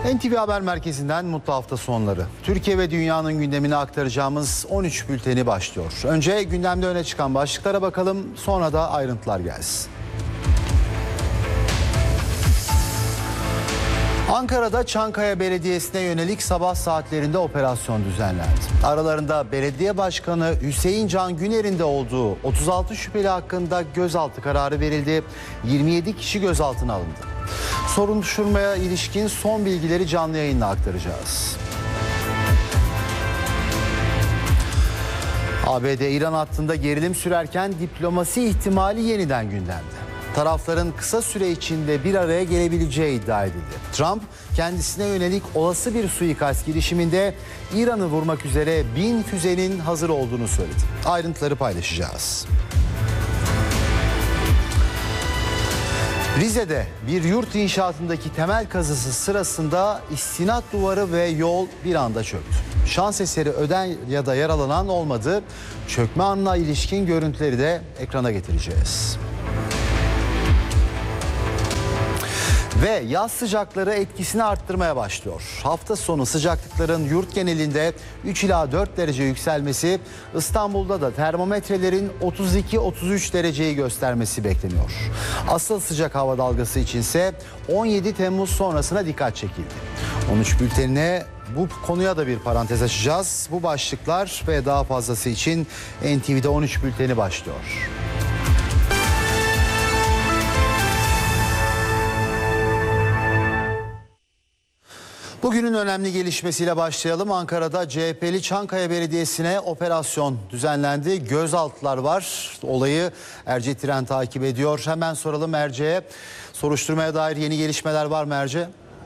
NTV Haber Merkezi'nden mutlu hafta sonları. Türkiye ve dünyanın gündemini aktaracağımız 13 bülteni başlıyor. Önce gündemde öne çıkan başlıklara bakalım, sonra da ayrıntılar gelsin. Ankara'da Çankaya Belediyesi'ne yönelik sabah saatlerinde operasyon düzenlendi. Aralarında belediye başkanı Hüseyin Can Güner'in de olduğu 36 şüpheli hakkında gözaltı kararı verildi. 27 kişi gözaltına alındı. Soruşturmaya ilişkin son bilgileri canlı yayınla aktaracağız. ABD-İran hattında gerilim sürerken diplomasi ihtimali yeniden gündemde. Tarafların kısa süre içinde bir araya gelebileceği iddia edildi. Trump kendisine yönelik olası bir suikast girişiminde İran'ı vurmak üzere 1000 füzenin hazır olduğunu söyledi. Ayrıntıları paylaşacağız. Rize'de bir yurt inşaatındaki temel kazısı sırasında istinat duvarı ve yol bir anda çöktü. Şans eseri ölen ya da yaralanan olmadı. Çökme anına ilişkin görüntüleri de ekrana getireceğiz. Ve yaz sıcakları etkisini arttırmaya başlıyor. Hafta sonu sıcaklıkların yurt genelinde 3 ila 4 derece yükselmesi, İstanbul'da da termometrelerin 32-33 dereceyi göstermesi bekleniyor. Asıl sıcak hava dalgası içinse 17 Temmuz sonrasına dikkat çekildi. 13 bültenine bu konuya da bir parantez açacağız. Bu başlıklar ve daha fazlası için NTV'de 13 bülteni başlıyor. Bugünün önemli gelişmesiyle başlayalım. Ankara'da CHP'li Çankaya Belediyesi'ne operasyon düzenlendi. Gözaltılar var. Olayı Erce Tiren takip ediyor. Hemen soralım Erce'ye. Soruşturmaya dair yeni gelişmeler var mı Erce?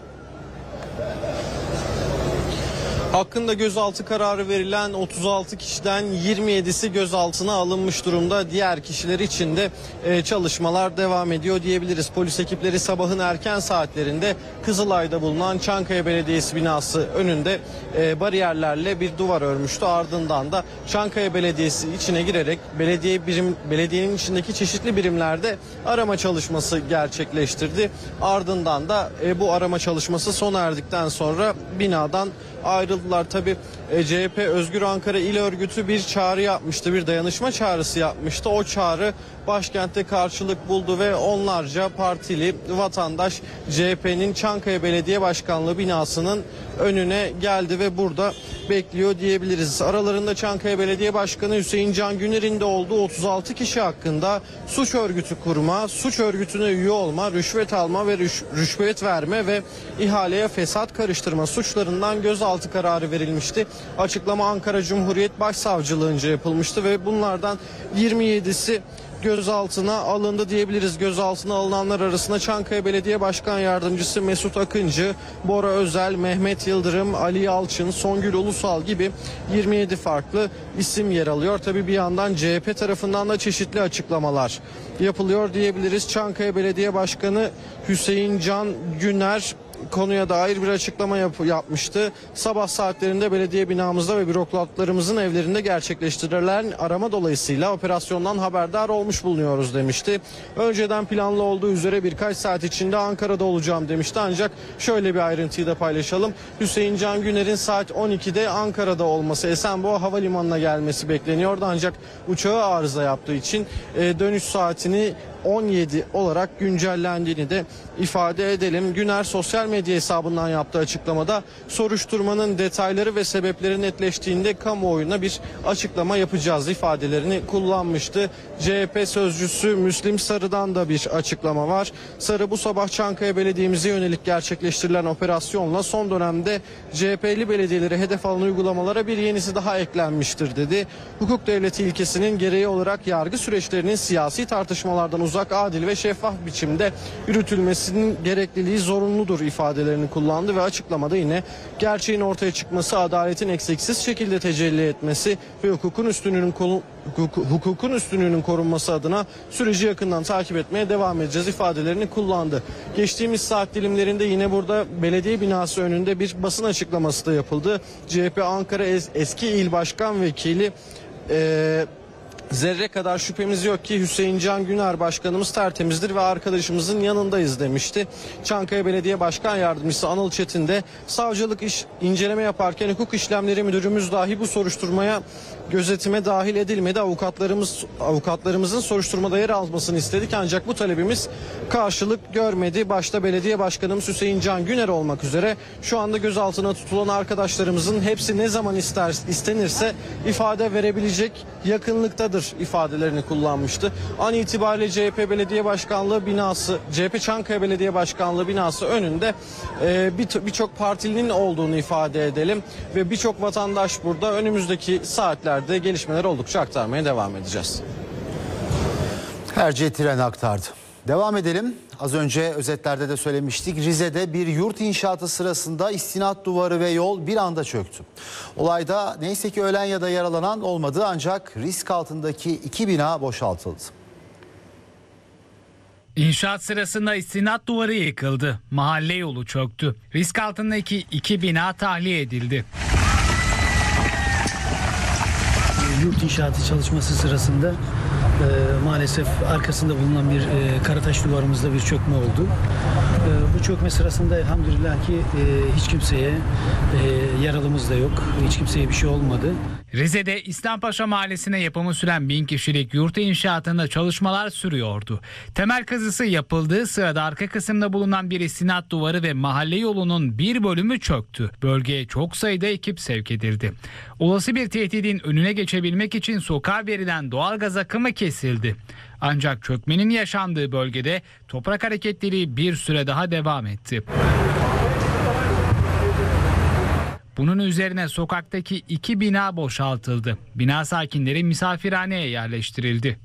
Hakkında gözaltı kararı verilen 36 kişiden 27'si gözaltına alınmış durumda. Diğer kişiler için de çalışmalar devam ediyor diyebiliriz. Polis ekipleri sabahın erken saatlerinde Kızılay'da bulunan Çankaya Belediyesi binası önünde bariyerlerle bir duvar örmüştü. Ardından da Çankaya Belediyesi içine girerek belediyenin içindeki çeşitli birimlerde arama çalışması gerçekleştirdi. Ardından da bu arama çalışması sona erdikten sonra binadan ayrıldılar. Tabii CHP Özgür Ankara İl Örgütü bir çağrı yapmıştı, bir dayanışma çağrısı yapmıştı. O çağrı başkentte karşılık buldu ve onlarca partili vatandaş CHP'nin Çankaya Belediye Başkanlığı binasının önüne geldi ve burada bekliyor diyebiliriz. Aralarında Çankaya Belediye Başkanı Hüseyin Can Güner'in de olduğu 36 kişi hakkında suç örgütü kurma, suç örgütüne üye olma, rüşvet alma ve rüşvet verme ve ihaleye fesat karıştırma suçlarından gözaltı kararı verilmişti. Açıklama Ankara Cumhuriyet Başsavcılığınca yapılmıştı ve bunlardan 27'si gözaltına alındı diyebiliriz. Gözaltına alınanlar arasında Çankaya Belediye Başkan Yardımcısı Mesut Akıncı, Bora Özel, Mehmet Yıldırım, Ali Yalçın, Songül Ulusal gibi 27 farklı isim yer alıyor. Tabii bir yandan CHP tarafından da çeşitli açıklamalar yapılıyor diyebiliriz. Çankaya Belediye Başkanı Hüseyin Can Güner konuya dair bir açıklama yapmıştı. Sabah saatlerinde belediye binamızda ve bürokratlarımızın evlerinde gerçekleştirilen arama dolayısıyla operasyondan haberdar olmuş bulunuyoruz demişti. Önceden planlı olduğu üzere birkaç saat içinde Ankara'da olacağım demişti. Ancak şöyle bir ayrıntıyı da paylaşalım. Hüseyin Can Güner'in saat 12'de Ankara'da olması, Esenboğa Havalimanı'na gelmesi bekleniyordu. Ancak uçağı arıza yaptığı için dönüş saatini 17 olarak güncellendiğini de ifade edelim. Güner sosyal medya hesabından yaptığı açıklamada soruşturmanın detayları ve sebepleri netleştiğinde kamuoyuna bir açıklama yapacağız ifadelerini kullanmıştı. CHP sözcüsü Müslim Sarı'dan da bir açıklama var. Sarı bu sabah Çankaya Belediye'mize yönelik gerçekleştirilen operasyonla son dönemde CHP'li belediyeleri hedef alan uygulamalara bir yenisi daha eklenmiştir dedi. Hukuk devleti ilkesinin gereği olarak yargı süreçlerinin siyasi tartışmalardan uzak, adil ve şeffaf biçimde yürütülmesinin gerekliliği zorunludur ifadelerini kullandı ve açıklamada yine gerçeğin ortaya çıkması, adaletin eksiksiz şekilde tecelli etmesi ve hukukun üstünlüğünün korunması adına süreci yakından takip etmeye devam edeceğiz ifadelerini kullandı. Geçtiğimiz saat dilimlerinde yine burada belediye binası önünde bir basın açıklaması da yapıldı. CHP Ankara eski İl Başkan Vekili Zerre kadar şüphemiz yok ki Hüseyin Can Güner Başkanımız tertemizdir ve arkadaşımızın yanındayız demişti. Çankaya Belediye Başkan Yardımcısı Anıl Çetin de savcılık inceleme yaparken hukuk işlemleri müdürümüz dahi bu soruşturmaya gözetime dahil edilmedi. Avukatlarımızın soruşturmada yer almasını istedik ancak bu talebimiz karşılık görmedi. Başta belediye başkanımız Hüseyin Can Güner olmak üzere şu anda gözaltına tutulan arkadaşlarımızın hepsi ne zaman istenirse ifade verebilecek yakınlıktadır ifadelerini kullanmıştı. An itibariyle CHP Belediye Başkanlığı binası, CHP Çankaya Belediye Başkanlığı binası önünde birçok partilinin olduğunu ifade edelim ve birçok vatandaş burada. Önümüzdeki saatlerde gelişmeler oldukça aktarmaya devam edeceğiz. Herce tren aktardı. Devam edelim. Az önce özetlerde de söylemiştik. Rize'de bir yurt inşaatı sırasında istinat duvarı ve yol bir anda çöktü. Olayda neyse ki ölen ya da yaralanan olmadı ancak risk altındaki 2 bina boşaltıldı. İnşaat sırasında istinat duvarı yıkıldı. Mahalle yolu çöktü. Risk altındaki 2 bina tahliye edildi. Yurt inşaatı çalışması sırasında maalesef arkasında bulunan bir karataş duvarımızda bir çökme oldu. Bu çökme sırasında elhamdülillah ki hiç kimseye yaralımız da yok. Hiç kimseye bir şey olmadı. Rize'de İslampaşa Mahallesi'ne yapımı süren 1000 kişilik yurt inşaatında çalışmalar sürüyordu. Temel kazısı yapıldığı sırada arka kısımda bulunan bir istinat duvarı ve mahalle yolunun bir bölümü çöktü. Bölgeye çok sayıda ekip sevk edildi. Olası bir tehdidin önüne geçebilmek için sokağa verilen doğalgaz akımı kesildi. Ancak çökmenin yaşandığı bölgede toprak hareketleri bir süre daha devam etti. Bunun üzerine sokaktaki 2 bina boşaltıldı. Bina sakinleri misafirhaneye yerleştirildi.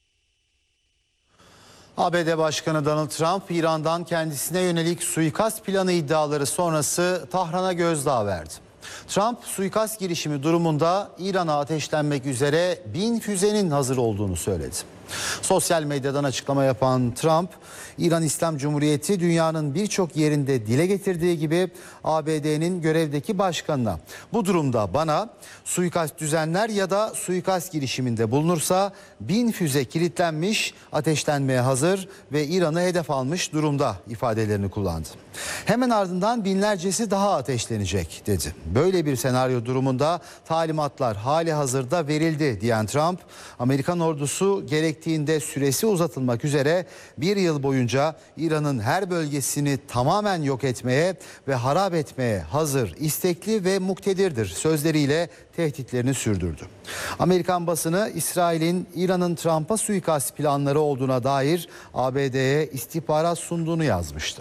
ABD Başkanı Donald Trump, İran'dan kendisine yönelik suikast planı iddiaları sonrası Tahran'a gözdağı verdi. Trump, suikast girişimi durumunda İran'a ateşlenmek üzere 1000 füzenin hazır olduğunu söyledi. Sosyal medyadan açıklama yapan Trump, İran İslam Cumhuriyeti dünyanın birçok yerinde dile getirdiği gibi ABD'nin görevdeki başkanına bu durumda bana suikast düzenler ya da suikast girişiminde bulunursa 1000 füze kilitlenmiş, ateşlenmeye hazır ve İran'ı hedef almış durumda ifadelerini kullandı. Hemen ardından binlercesi daha ateşlenecek dedi. Böyle bir senaryo durumunda talimatlar hali hazırda verildi diyen Trump, Amerikan ordusu gerektiğinde süresi uzatılmak üzere bir yıl boyunca İran'ın her bölgesini tamamen yok etmeye ve harap etmeye hazır, istekli ve muktedirdir sözleriyle tehditlerini sürdürdü. Amerikan basını İsrail'in İran'ın Trump'a suikast planları olduğuna dair ABD'ye istihbarat sunduğunu yazmıştı.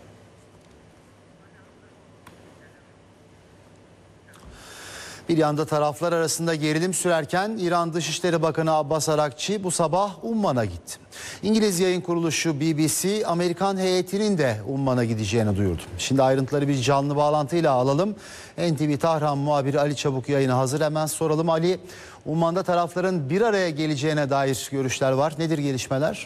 Bir yanda taraflar arasında gerilim sürerken İran Dışişleri Bakanı Abbas Arakçı bu sabah Umman'a gitti. İngiliz yayın kuruluşu BBC, Amerikan heyetinin de Umman'a gideceğini duyurdu. Şimdi ayrıntıları bir canlı bağlantıyla alalım. NTV Tahran muhabiri Ali Çabuk yayına hazır. Hemen soralım Ali, Umman'da tarafların bir araya geleceğine dair görüşler var. Nedir gelişmeler?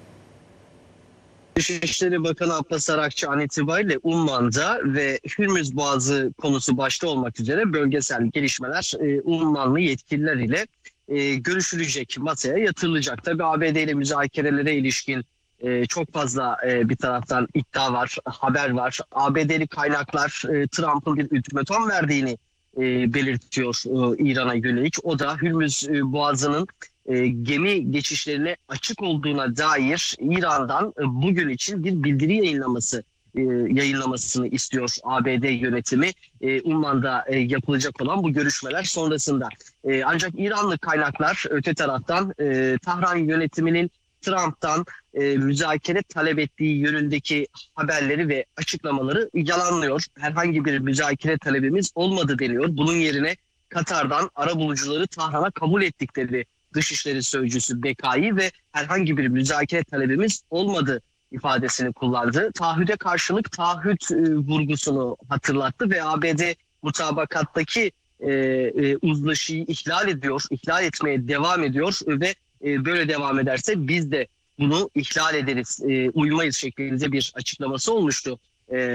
Dışişleri Bakanı Abbas Arakçı an itibariyle Umman'da ve Hürmüz Boğazı konusu başta olmak üzere bölgesel gelişmeler Ummanlı yetkililer ile görüşülecek, masaya yatırılacak. Tabii ABD ile müzakerelere ilişkin çok fazla bir taraftan iddia var, haber var. ABD'li kaynaklar Trump'ın bir ultimatom verdiğini belirtiyor İran'a yönelik. O da Hürmüz Boğazı'nın gemi geçişlerine açık olduğuna dair İran'dan bugün için bir bildiri yayınlamasını istiyor ABD yönetimi. Umman'da yapılacak olan bu görüşmeler sonrasında. Ancak İranlı kaynaklar öte taraftan Tahran yönetiminin Trump'tan müzakere talep ettiği yönündeki haberleri ve açıklamaları yalanlıyor. Herhangi bir müzakere talebimiz olmadı deniyor. Bunun yerine Katar'dan arabulucuları Tahran'a kabul ettikleri Dışişleri Sözcüsü Bekai ve herhangi bir müzakere talebimiz olmadı ifadesini kullandı. Taahhüde karşılık taahhüt vurgusunu hatırlattı ve ABD mutabakattaki uzlaşıyı ihlal etmeye devam ediyor ve böyle devam ederse biz de bunu ihlal ederiz, uymayız şeklinde bir açıklaması olmuştu.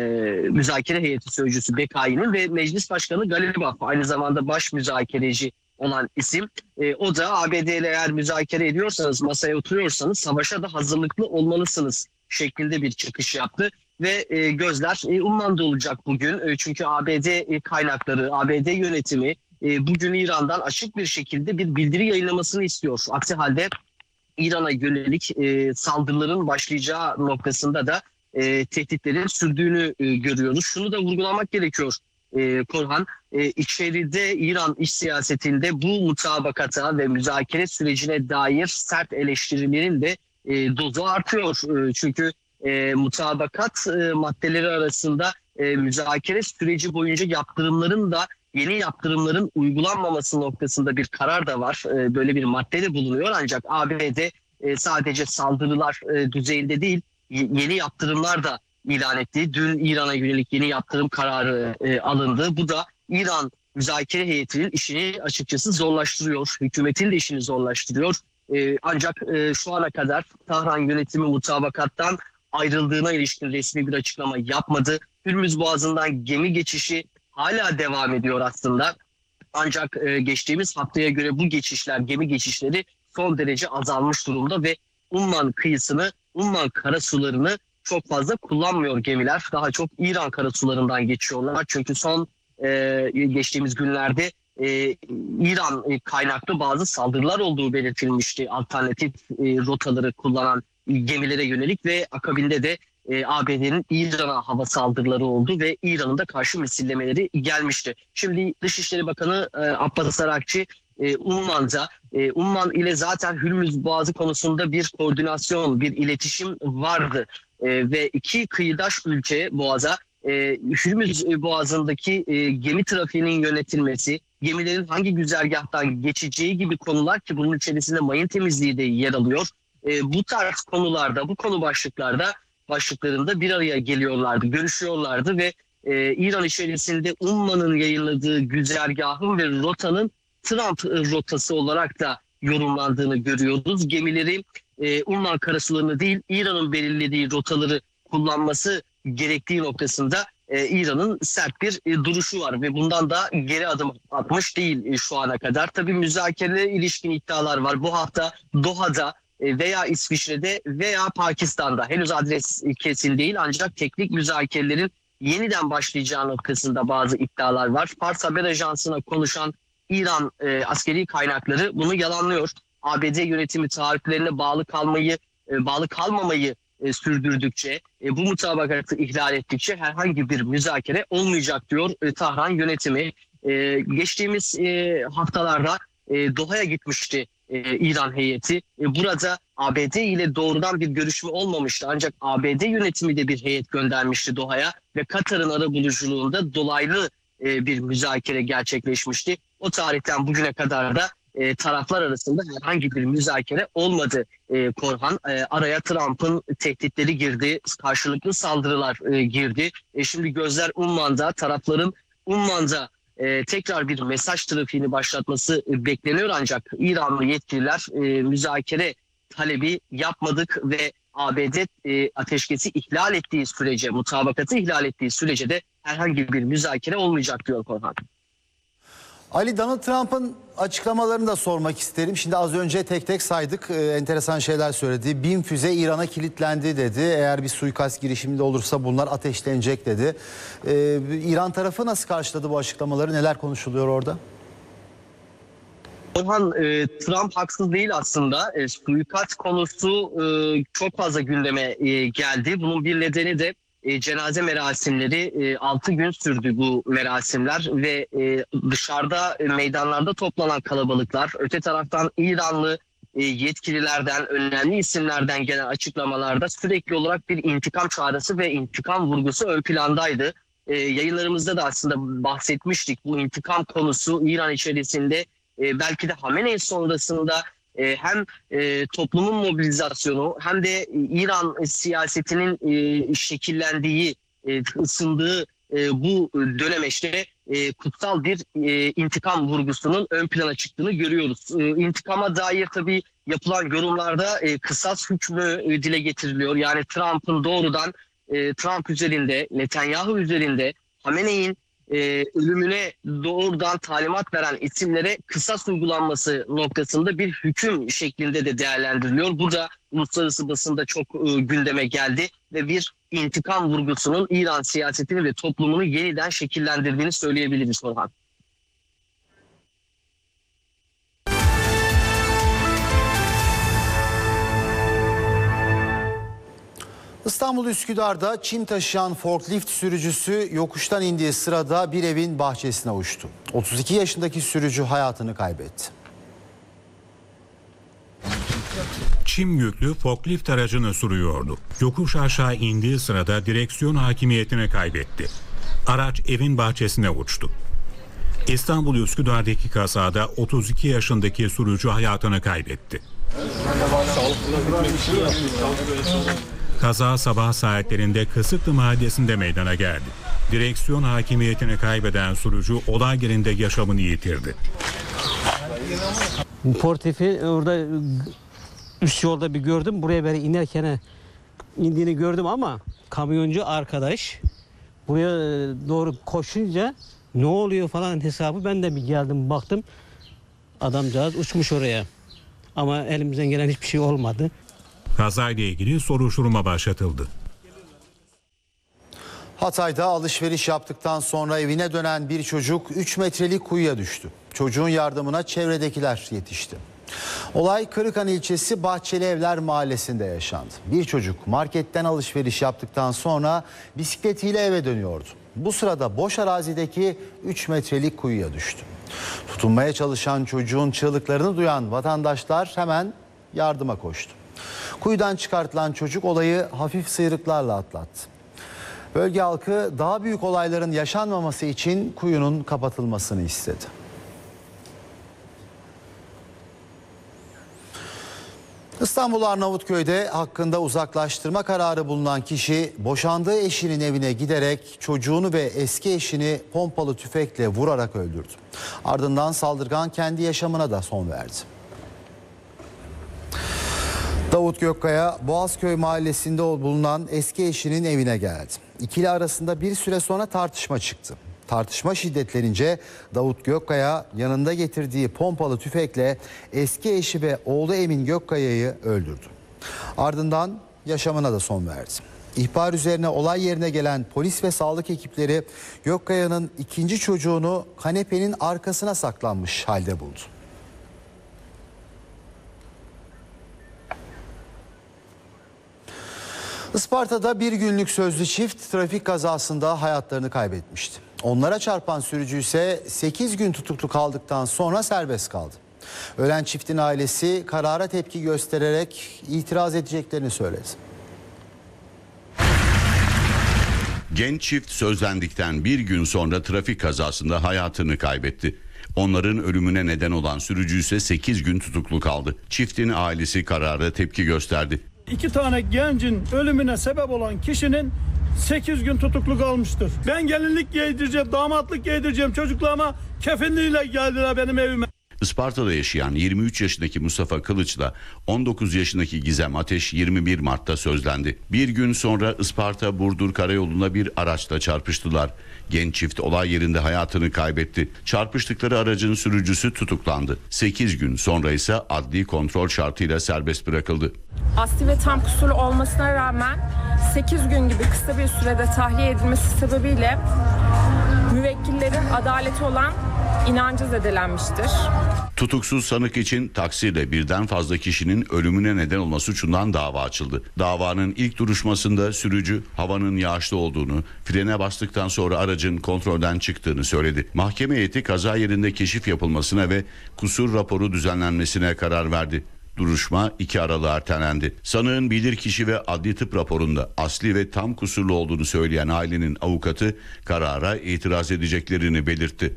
Müzakere heyeti sözcüsü Bekai'nin ve Meclis Başkanı Galibaf, aynı zamanda baş müzakereci olan isim. O da ABD ile eğer müzakere ediyorsanız, masaya oturuyorsanız savaşa da hazırlıklı olmalısınız şeklinde bir çıkış yaptı. Ve gözler Umman'da olacak bugün. Çünkü ABD kaynakları, ABD yönetimi bugün İran'dan açık bir şekilde bir bildiri yayınlamasını istiyor. Aksi halde İran'a yönelik saldırıların başlayacağı noktasında da tehditlerin sürdüğünü görüyoruz. Şunu da vurgulamak gerekiyor Korhan. İçeride İran iç siyasetinde bu mutabakata ve müzakere sürecine dair sert eleştirilerin de dozu artıyor. Çünkü mutabakat maddeleri arasında müzakere süreci boyunca yeni yaptırımların uygulanmaması noktasında bir karar da var. Böyle bir madde de bulunuyor ancak ABD sadece saldırılar düzeyinde değil, yeni yaptırımlar da ilan etti. Dün İran'a yönelik yeni yaptırım kararı alındı. Bu da İran müzakere heyetinin işini açıkçası zorlaştırıyor. Hükümetin de işini zorlaştırıyor. Ancak şu ana kadar Tahran yönetimi mutabakattan ayrıldığına ilişkin resmi bir açıklama yapmadı. Hürmüz Boğazı'ndan gemi geçişi hala devam ediyor aslında. Ancak geçtiğimiz haftaya göre bu gemi geçişleri son derece azalmış durumda ve Umman kıyısını, Umman karasularını çok fazla kullanmıyor gemiler. Daha çok İran karasularından geçiyorlar. Çünkü geçtiğimiz günlerde İran kaynaklı bazı saldırılar olduğu belirtilmişti. Alternatif rotaları kullanan gemilere yönelik ve akabinde de ABD'nin İran'a hava saldırıları oldu ve İran'ın da karşı misillemeleri gelmişti. Şimdi Dışişleri Bakanı Abbas Arakçı Umman'da, Umman ile zaten Hürmüz Boğazı konusunda bir koordinasyon, bir iletişim vardı. Ve iki kıyıdaş ülke Boğaz'a Hürmüz Boğazı'ndaki gemi trafiğinin yönetilmesi, gemilerin hangi güzergahtan geçeceği gibi konular ki bunun içerisinde mayın temizliği de yer alıyor. Bu tarz konularda, bu konu başlıklarında bir araya geliyorlardı, görüşüyorlardı ve İran içerisinde Umman'ın yayınladığı güzergahın ve rotanın Trump rotası olarak da yorumlandığını görüyoruz. Gemileri Umman karasularını değil, İran'ın belirlediği rotaları kullanması gerektiği noktasında İran'ın sert bir duruşu var ve bundan da geri adım atmış değil şu ana kadar. Tabii müzakerelere ilişkin iddialar var. Bu hafta Doha'da veya İsviçre'de veya Pakistan'da henüz adres kesin değil ancak teknik müzakerelerin yeniden başlayacağı noktasında bazı iddialar var. Fars Haber Ajansı'na konuşan İran askeri kaynakları bunu yalanlıyor. ABD yönetimi taahhütlerine bağlı kalmamayı sürdürdükçe, bu mutabakatı ihlal ettikçe herhangi bir müzakere olmayacak diyor Tahran yönetimi. Geçtiğimiz haftalarda Doha'ya gitmişti İran heyeti. Burada ABD ile doğrudan bir görüşme olmamıştı. Ancak ABD yönetimi de bir heyet göndermişti Doha'ya ve Katar'ın arabuluculuğunda dolaylı bir müzakere gerçekleşmişti. O tarihten bugüne kadar da taraflar arasında herhangi bir müzakere olmadı Korhan. Araya Trump'ın tehditleri girdi, karşılıklı saldırılar girdi. Şimdi gözler Umman'da, tarafların Umman'da tekrar bir mesaj trafiğini başlatması bekleniyor ancak İranlı yetkililer müzakere talebi yapmadık ve ABD ateşkesi ihlal ettiği sürece, mutabakatı ihlal ettiği sürece de herhangi bir müzakere olmayacak diyor Korhan. Ali, Donald Trump'ın açıklamalarını da sormak isterim. Şimdi az önce tek tek saydık, enteresan şeyler söyledi. 1000 füze İran'a kilitlendi dedi. Eğer bir suikast girişiminde olursa bunlar ateşlenecek dedi. İran tarafı nasıl karşıladı bu açıklamaları? Neler konuşuluyor orada? Orhan, Trump haksız değil aslında. Suikast konusu çok fazla gündeme geldi. Bunun bir nedeni de cenaze merasimleri 6 gün sürdü bu merasimler ve dışarıda meydanlarda toplanan kalabalıklar, öte taraftan İranlı yetkililerden, önemli isimlerden gelen açıklamalarda sürekli olarak bir intikam çağrısı ve intikam vurgusu ön plandaydı. Yayınlarımızda da aslında bahsetmiştik. Bu intikam konusu İran içerisinde belki de Hamenei sonrasında hem toplumun mobilizasyonu hem de İran siyasetinin şekillendiği, ısındığı bu dönemeçte kutsal bir intikam vurgusunun ön plana çıktığını görüyoruz. İntikama dair tabii yapılan yorumlarda kısas hükmü dile getiriliyor. Yani Trump'ın doğrudan Trump üzerinde, Netanyahu üzerinde, Hamenei'nin ölümüne doğrudan talimat veren isimlere kısas uygulanması noktasında bir hüküm şeklinde de değerlendiriliyor. Bu da uluslararası basında çok gündeme geldi ve bir intikam vurgusunun İran siyasetini ve toplumunu yeniden şekillendirdiğini söyleyebiliriz Orhan. İstanbul Üsküdar'da çim taşıyan forklift sürücüsü yokuştan indiği sırada bir evin bahçesine uçtu. 32 yaşındaki sürücü hayatını kaybetti. Çim yüklü forklift aracını sürüyordu. Yokuş aşağı indiği sırada direksiyon hakimiyetini kaybetti. Araç evin bahçesine uçtu. İstanbul Üsküdar'daki kazada 32 yaşındaki sürücü hayatını kaybetti. Kaza sabah saatlerinde Kısıklı Mahallesi'nde meydana geldi. Direksiyon hakimiyetini kaybeden sürücü olay yerinde yaşamını yitirdi. Portifi orada üst yolda bir gördüm. Buraya böyle inerken indiğini gördüm ama kamyoncu arkadaş buraya doğru koşunca ne oluyor falan hesabı ben de bir geldim baktım. Adamcağız uçmuş oraya. Ama elimizden gelen hiçbir şey olmadı. Kazayla ilgili soruşturma başlatıldı. Hatay'da alışveriş yaptıktan sonra evine dönen bir çocuk 3 metrelik kuyuya düştü. Çocuğun yardımına çevredekiler yetişti. Olay Kırıkhan ilçesi Bahçeli Evler mahallesinde yaşandı. Bir çocuk marketten alışveriş yaptıktan sonra bisikletiyle eve dönüyordu. Bu sırada boş arazideki 3 metrelik kuyuya düştü. Tutunmaya çalışan çocuğun çığlıklarını duyan vatandaşlar hemen yardıma koştu. Kuyudan çıkartılan çocuk olayı hafif sıyrıklarla atlattı. Bölge halkı daha büyük olayların yaşanmaması için kuyunun kapatılmasını istedi. İstanbul Arnavutköy'de hakkında uzaklaştırma kararı bulunan kişi boşandığı eşinin evine giderek çocuğunu ve eski eşini pompalı tüfekle vurarak öldürdü. Ardından saldırgan kendi yaşamına da son verdi. Davut Gökkaya, Boğazköy mahallesinde bulunan eski eşinin evine geldi. İkili arasında bir süre sonra tartışma çıktı. Tartışma şiddetlenince Davut Gökkaya yanında getirdiği pompalı tüfekle eski eşi ve oğlu Emin Gökkaya'yı öldürdü. Ardından yaşamına da son verdi. İhbar üzerine olay yerine gelen polis ve sağlık ekipleri Gökkaya'nın ikinci çocuğunu kanepenin arkasına saklanmış halde buldu. Isparta'da bir günlük sözlü çift trafik kazasında hayatlarını kaybetmişti. Onlara çarpan sürücü ise 8 gün tutuklu kaldıktan sonra serbest kaldı. Ölen çiftin ailesi karara tepki göstererek itiraz edeceklerini söyledi. Genç çift sözlendikten bir gün sonra trafik kazasında hayatını kaybetti. Onların ölümüne neden olan sürücü ise 8 gün tutuklu kaldı. Çiftin ailesi karara tepki gösterdi. 2 tane gencin ölümüne sebep olan kişinin 8 gün tutuklu kalmıştır. Ben gelinlik giydireceğim, damatlık giydireceğim çocuklarıma kefenliyle geldiler benim evime. Isparta'da yaşayan 23 yaşındaki Mustafa Kılıç'la 19 yaşındaki Gizem Ateş 21 Mart'ta sözlendi. Bir gün sonra Isparta-Burdur karayolunda bir araçla çarpıştılar. Genç çift olay yerinde hayatını kaybetti. Çarpıştıkları aracın sürücüsü tutuklandı. 8 gün sonra ise adli kontrol şartıyla serbest bırakıldı. Asli ve tam kusurlu olmasına rağmen 8 gün gibi kısa bir sürede tahliye edilmesi sebebiyle müvekkillerin adaleti olan inancı zedelenmiştir. Tutuksuz sanık için taksiyle birden fazla kişinin ölümüne neden olma suçundan dava açıldı. Davanın ilk duruşmasında sürücü havanın yağışlı olduğunu, frene bastıktan sonra aracın kontrolden çıktığını söyledi. Mahkeme heyeti kaza yerinde keşif yapılmasına ve kusur raporu düzenlenmesine karar verdi. Duruşma 2 Aralık'a ertelendi. Sanığın bilirkişi ve adli tıp raporunda asli ve tam kusurlu olduğunu söyleyen ailenin avukatı karara itiraz edeceklerini belirtti.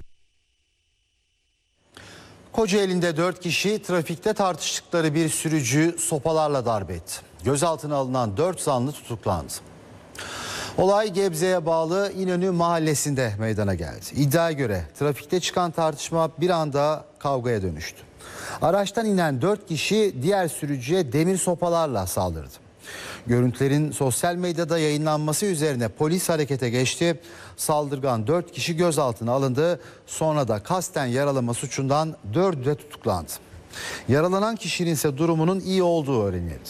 Kocaeli'nde 4 kişi trafikte tartıştıkları bir sürücüyü sopalarla darp etti. Gözaltına alınan 4 zanlı tutuklandı. Olay Gebze'ye bağlı İnönü mahallesinde meydana geldi. İddiaya göre trafikte çıkan tartışma bir anda kavgaya dönüştü. Araçtan inen 4 kişi diğer sürücüye demir sopalarla saldırdı. Görüntülerin sosyal medyada yayınlanması üzerine polis harekete geçti. Saldırgan 4 kişi gözaltına alındı. Sonra da kasten yaralama suçundan 4'ü de tutuklandı. Yaralanan kişinin ise durumunun iyi olduğu öğrenildi.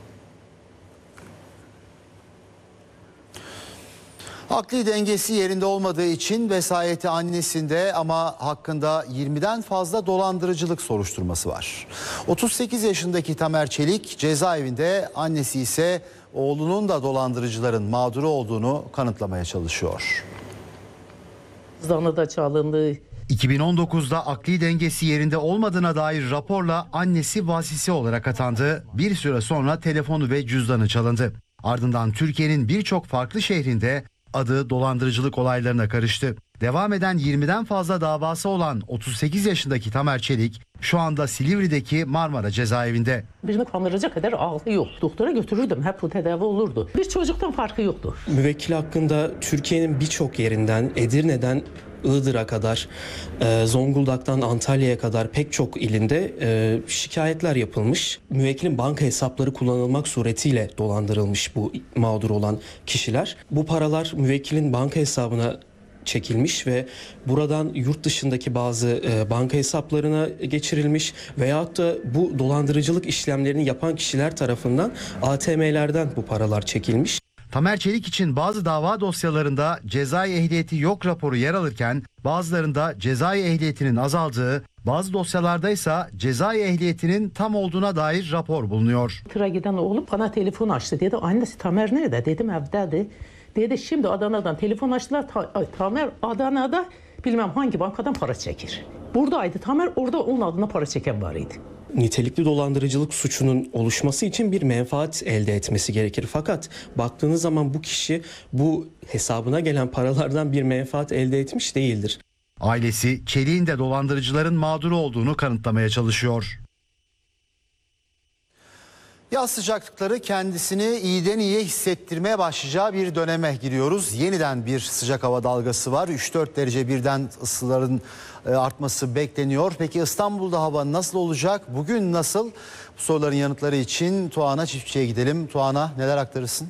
Akli dengesi yerinde olmadığı için vesayeti annesinde ama hakkında 20'den fazla dolandırıcılık soruşturması var. 38 yaşındaki Tamer Çelik cezaevinde, annesi ise oğlunun da dolandırıcıların mağduru olduğunu kanıtlamaya çalışıyor. Zanı da çalındı. 2019'da akli dengesi yerinde olmadığına dair raporla annesi vasisi olarak atandı. Bir süre sonra telefonu ve cüzdanı çalındı. Ardından Türkiye'nin birçok farklı şehrinde adı dolandırıcılık olaylarına karıştı. Devam eden 20'den fazla davası olan 38 yaşındaki Tamer Çelik şu anda Silivri'deki Marmara cezaevinde. Birini kandıracak kadar aklı yok. Doktora götürürdüm, hep bu tedavi olurdu. Bir çocuktan farkı yoktu. Müvekkil hakkında Türkiye'nin birçok yerinden, Edirne'den Iğdır'a kadar, Zonguldak'tan Antalya'ya kadar pek çok ilinde şikayetler yapılmış. Müvekkilin banka hesapları kullanılmak suretiyle dolandırılmış bu mağdur olan kişiler. Bu paralar müvekkilin banka hesabına çekilmiş ve buradan yurt dışındaki bazı banka hesaplarına geçirilmiş veyahut da bu dolandırıcılık işlemlerini yapan kişiler tarafından ATM'lerden bu paralar çekilmiş. Tamer Çelik için bazı dava dosyalarında cezai ehliyeti yok raporu yer alırken bazılarında cezai ehliyetinin azaldığı, bazı dosyalarda ise cezai ehliyetinin tam olduğuna dair rapor bulunuyor. Tıra giden oğlum bana telefon açtı. Dedi annesi Tamer nerede? Dedim evdedir. Dedi şimdi Adana'dan telefon açtılar. Tamer Adana'da bilmem hangi bankadan para çekir. Buradaydı Tamer, orada onun adına para çeken var idi. Nitelikli dolandırıcılık suçunun oluşması için bir menfaat elde etmesi gerekir. Fakat baktığınız zaman bu kişi bu hesabına gelen paralardan bir menfaat elde etmiş değildir. Ailesi Çelik'in de dolandırıcıların mağduru olduğunu kanıtlamaya çalışıyor. Yaz sıcaklıkları kendisini iyiden iyiye hissettirmeye başlayacağı bir döneme giriyoruz. Yeniden bir sıcak hava dalgası var. 3-4 derece birden ısıların artması bekleniyor. Peki İstanbul'da hava nasıl olacak? Bugün nasıl? Bu soruların yanıtları için Tuana Çiftçi'ye gidelim. Tuana, neler aktarırsın?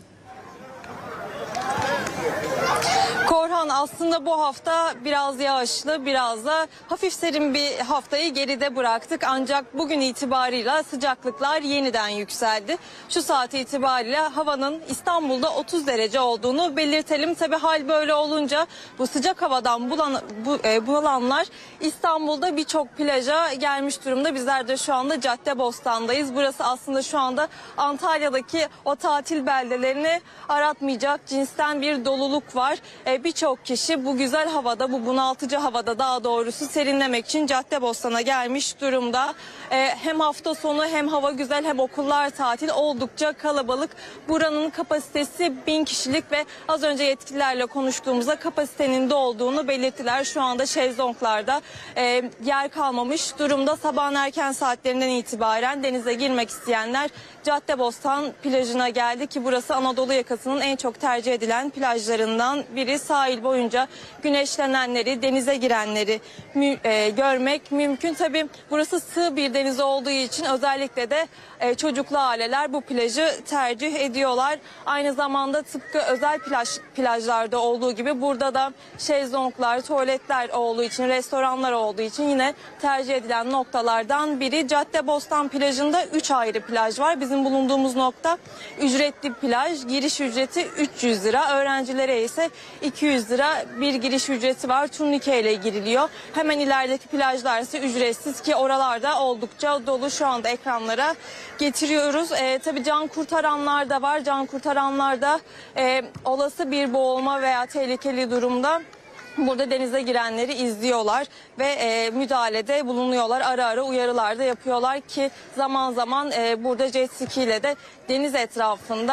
Korhan, aslında bu hafta biraz yağışlı, biraz da hafif serin bir haftayı geride bıraktık. Ancak bugün itibarıyla sıcaklıklar yeniden yükseldi. Şu saat itibariyle havanın İstanbul'da 30 derece olduğunu belirtelim. Tabii hal böyle olunca bu sıcak havadan bulanlar İstanbul'da birçok plaja gelmiş durumda. Bizler de şu anda Caddebostan'dayız. Burası aslında şu anda Antalya'daki o tatil beldelerini aratmayacak cinsten bir doluluk var. Birçok kişi bu güzel havada, bu bunaltıcı havada daha doğrusu serinlemek için Caddebostan'a gelmiş durumda. Hem hafta sonu hem hava güzel hem okullar tatil, oldukça kalabalık. Buranın kapasitesi 1000 kişilik ve az önce yetkililerle konuştuğumuzda kapasitenin de olduğunu belirttiler. Şu anda şezlonglarda yer kalmamış durumda. Sabahın erken saatlerinden itibaren denize girmek isteyenler Caddebostan plajına geldi ki burası Anadolu yakasının en çok tercih edilen plajlarından biri. Sahil boyunca güneşlenenleri, denize girenleri görmek mümkün. Tabii burası sığ bir deniz olduğu için özellikle de çocuklu aileler bu plajı tercih ediyorlar. Aynı zamanda tıpkı özel plajlarda olduğu gibi burada da şezlonglar, tuvaletler olduğu için, restoranlar olduğu için yine tercih edilen noktalardan biri. Caddebostan plajında 3 ayrı plaj var. Bizim bulunduğumuz nokta ücretli plaj. Giriş ücreti 300 lira. Öğrencilere ise 200 lira bir giriş ücreti var. Turnike ile giriliyor. Hemen ilerideki plajlar ise ücretsiz ki oralarda oldukça dolu. Şu anda ekranlara getiriyoruz. Tabii can kurtaranlar da var. Can kurtaranlar da olası bir boğulma veya tehlikeli durumda burada denize girenleri izliyorlar ve müdahalede bulunuyorlar. Ara ara uyarılar da yapıyorlar ki zaman zaman burada jet ski ile de deniz etrafında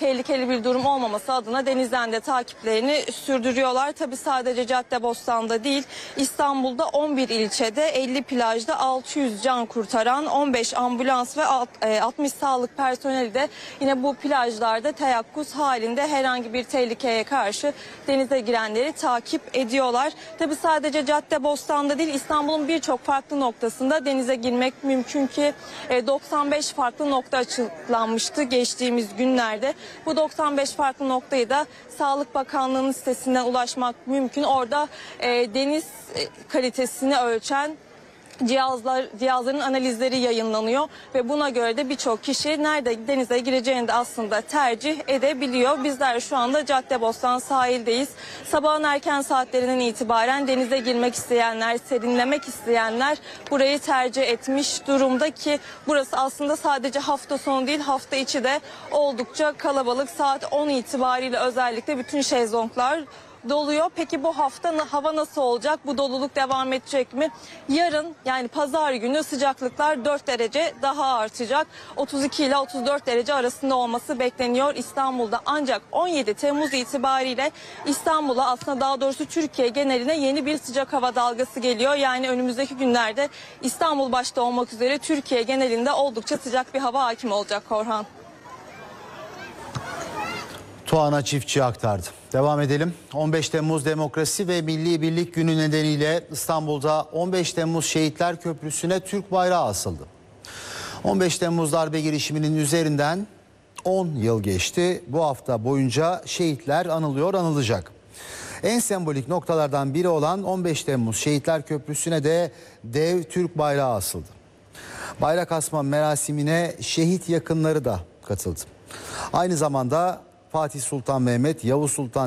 tehlikeli bir durum olmaması adına denizden de takiplerini sürdürüyorlar. Tabii sadece Caddebostan'da değil, İstanbul'da 11 ilçede 50 plajda 600 can kurtaran 15 ambulans ve 60 sağlık personeli de yine bu plajlarda teyakkuz halinde herhangi bir tehlikeye karşı denize girenleri takip ediyorlar. Tabii sadece Caddebostan'da değil, İstanbul'un birçok farklı noktasında denize girmek mümkün ki 95 farklı nokta açıklanmıştı geçtiğimiz günlerde. Bu 95 farklı noktayı da Sağlık Bakanlığı'nın sitesinden ulaşmak mümkün. Orada deniz kalitesini ölçen cihazların analizleri yayınlanıyor ve buna göre de birçok kişi nerede denize gireceğini de aslında tercih edebiliyor. Bizler şu anda Caddebostan sahildeyiz. Sabahın erken saatlerinden itibaren denize girmek isteyenler, serinlemek isteyenler burayı tercih etmiş durumda ki burası aslında sadece hafta sonu değil, hafta içi de oldukça kalabalık. Saat 10 itibariyle özellikle bütün şezlonglar doluyor. Peki bu hafta hava nasıl olacak? Bu doluluk devam edecek mi? Yarın yani pazar günü sıcaklıklar 4 derece daha artacak. 32 ile 34 derece arasında olması bekleniyor İstanbul'da. Ancak 17 Temmuz itibariyle İstanbul'a, aslında daha doğrusu Türkiye geneline yeni bir sıcak hava dalgası geliyor. Yani önümüzdeki günlerde İstanbul başta olmak üzere Türkiye genelinde oldukça sıcak bir hava hakim olacak Korhan. Tuana Çiftçi aktardı. Devam edelim. 15 Temmuz Demokrasi ve Milli Birlik Günü nedeniyle İstanbul'da 15 Temmuz Şehitler Köprüsü'ne Türk bayrağı asıldı. 15 Temmuz darbe girişiminin üzerinden 10 yıl geçti. Bu hafta boyunca şehitler anılıyor, anılacak. En sembolik noktalardan biri olan 15 Temmuz Şehitler Köprüsü'ne de dev Türk bayrağı asıldı. Bayrak asma merasimine şehit yakınları da katıldı. Aynı zamanda Fatih Sultan Mehmet, Yavuz Sultan